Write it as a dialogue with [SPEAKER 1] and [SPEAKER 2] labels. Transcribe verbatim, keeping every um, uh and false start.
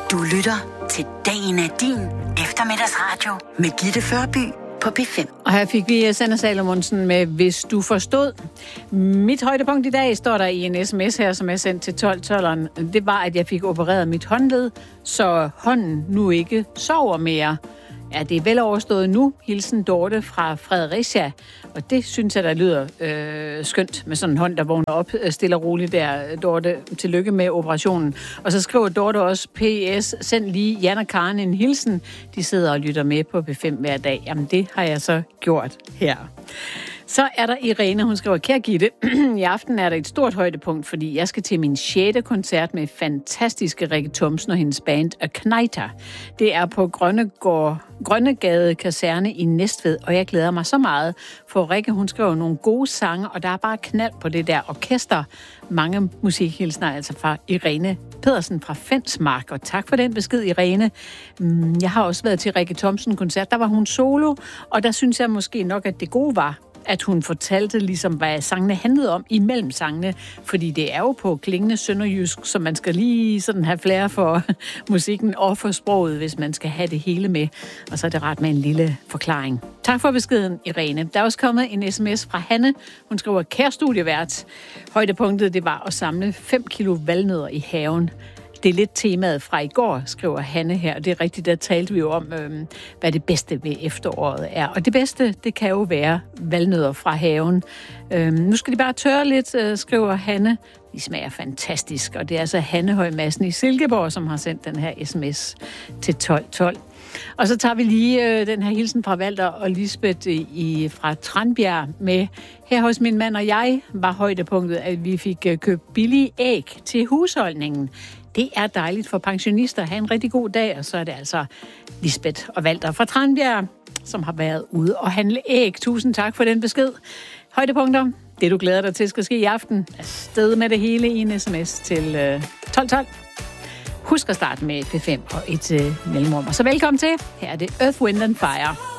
[SPEAKER 1] Du lytter til Dagen af din eftermiddagsradio med Gitte Førby på P fem.
[SPEAKER 2] Og her fik vi Sanne Salomonsen med Hvis du forstod. Mit højdepunkt i dag står der i en sms her, som er sendt til tolv tolveren. Det var, at jeg fik opereret mit håndled, så hånden nu ikke sover mere. Ja, det er vel overstået nu. Hilsen Dorte fra Fredericia. Og det synes jeg, der lyder øh, skønt med sådan en hånd, der vågner op stille og roligt der. Dorte, tillykke med operationen. Og så skriver Dorte også, P S, send lige Jan og Karen en hilsen. De sidder og lytter med på P fem hver dag. Jamen, det har jeg så gjort her. Så er der Irene, hun skriver, kære Gitte, i aften er der et stort højdepunkt, fordi jeg skal til min sjette koncert med fantastiske Rikke Thomsen og hendes band A Knejter. Det er på Grønnegård, Grønnegade Kaserne i Næstved, og jeg glæder mig så meget, for Rikke, hun skriver nogle gode sange, og der er bare knald på det der orkester. Mange musikhilsner, altså fra Irene Pedersen fra Fensmark, og tak for den besked, Irene. Jeg har også været til Rikke Thomsen-koncert, der var hun solo, og der synes jeg måske nok, at det gode var, at hun fortalte ligesom, hvad sangene handlede om imellem sangene, fordi det er jo på klingende sønderjysk, så man skal lige sådan have flere for musikken og for sproget, hvis man skal have det hele med. Og så er det ret med en lille forklaring. Tak for beskeden, Irene. Der er også kommet en sms fra Hanne. Hun skriver, kære studievært. Højdepunktet, det var at samle fem kilo valnødder i haven. Det er lidt temaet fra i går, skriver Hanne her. Det er rigtigt, der talte vi jo om, øh, hvad det bedste ved efteråret er. Og det bedste, det kan jo være valnødder fra haven. Øh, nu skal de bare tørre lidt, øh, skriver Hanne. De smager fantastisk, og det er altså Hanne Høj Madsen i Silkeborg, som har sendt den her sms til tolv tolv. Og så tager vi lige øh, den her hilsen fra Walter og Lisbeth i, fra Tranbjerg med. Her hos min mand og jeg var højdepunktet, at vi fik øh, købt billige æg til husholdningen. Det er dejligt for pensionister at have en rigtig god dag, og så er det altså Lisbeth og Walter fra Tranbjerg, som har været ude og handle æg. Tusind tak for den besked. Højdepunkter, det du glæder dig til skal ske i aften, er sted med det hele i en sms til øh, tolv tolv. Husk at starte med P fem og et øh, mellemrum. Og så velkommen til. Her er det Earth, Wind and Fire.